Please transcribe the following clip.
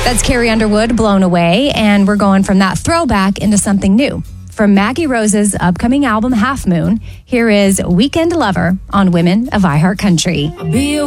That's Carrie Underwood, Blown Away, and we're going from that throwback into something new. From Maggie Rose's upcoming album, Half Moon, here is Weekend Lover on Women of iHeart Country.